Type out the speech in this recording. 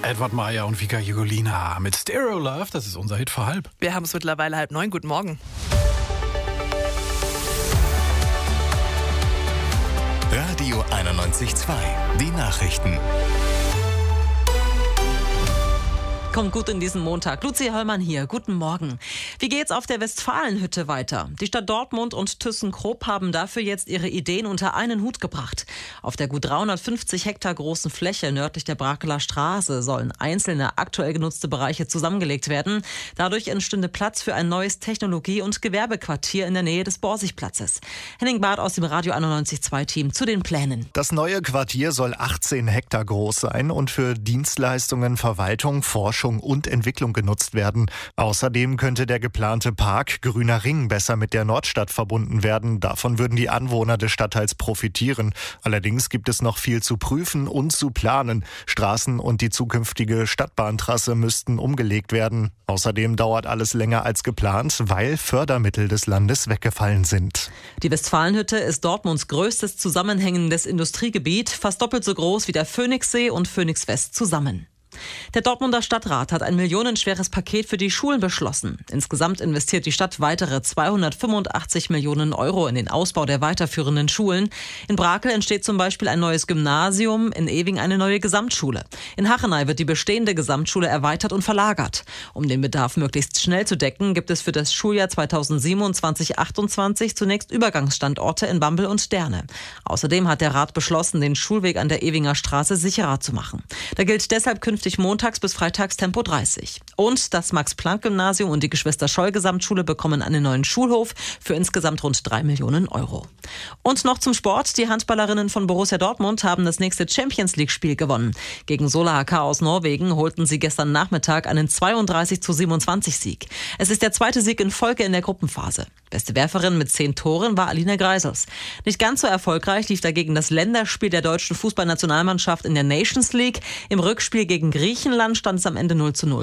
Edward Meier und Vika Jugolina mit Stereo Love. Das ist unser Hit vor halb. Wir haben es mittlerweile 8:30. Guten Morgen. Radio 91.2. Die Nachrichten. Kommt gut in diesen Montag. Lucia Höllmann hier. Guten Morgen. Wie geht's auf der Westfalenhütte weiter? Die Stadt Dortmund und ThyssenKrupp haben dafür jetzt ihre Ideen unter einen Hut gebracht. Auf der gut 350 Hektar großen Fläche nördlich der Brakeler Straße sollen einzelne aktuell genutzte Bereiche zusammengelegt werden. Dadurch entstünde Platz für ein neues Technologie- und Gewerbequartier in der Nähe des Borsigplatzes. Henning Barth aus dem Radio 91.2-Team zu den Plänen. Das neue Quartier soll 18 Hektar groß sein und für Dienstleistungen, Verwaltung, Forschung und Entwicklung genutzt werden. Außerdem könnte der geplante Park Grüner Ring besser mit der Nordstadt verbunden werden. Davon würden die Anwohner des Stadtteils profitieren. Allerdings gibt es noch viel zu prüfen und zu planen. Straßen und die zukünftige Stadtbahntrasse müssten umgelegt werden. Außerdem dauert alles länger als geplant, weil Fördermittel des Landes weggefallen sind. Die Westfalenhütte ist Dortmunds größtes zusammenhängendes Industriegebiet, fast doppelt so groß wie der Phoenixsee und Phoenix West zusammen. Der Dortmunder Stadtrat hat ein millionenschweres Paket für die Schulen beschlossen. Insgesamt investiert die Stadt weitere 285 Millionen Euro in den Ausbau der weiterführenden Schulen. In Brakel entsteht zum Beispiel ein neues Gymnasium, in Ewing eine neue Gesamtschule. In Hachenay wird die bestehende Gesamtschule erweitert und verlagert. Um den Bedarf möglichst schnell zu decken, gibt es für das Schuljahr 2027/28 zunächst Übergangsstandorte in Bambel und Derne. Außerdem hat der Rat beschlossen, den Schulweg an der Ewinger Straße sicherer zu machen. Da gilt deshalb künftig montags bis freitags Tempo 30. Und das Max-Planck-Gymnasium und die Geschwister-Scholl-Gesamtschule bekommen einen neuen Schulhof für insgesamt rund 3 Millionen Euro. Und noch zum Sport. Die Handballerinnen von Borussia Dortmund haben das nächste Champions-League-Spiel gewonnen. Gegen Sola HK aus Norwegen holten sie gestern Nachmittag einen 32:27-Sieg. Es ist der zweite Sieg in Folge in der Gruppenphase. Beste Werferin mit 10 Toren war Alina Greisels. Nicht ganz so erfolgreich lief dagegen das Länderspiel der deutschen Fußballnationalmannschaft in der Nations League. Im Rückspiel gegen Griechenland stand es am Ende 0:0.